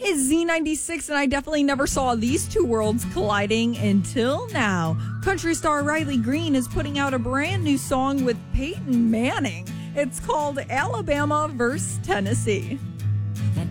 is Z96, and I definitely never saw these two worlds colliding until now. Country star Riley Green is putting out a brand new song with Peyton Manning. It's called Alabama vs. Tennessee.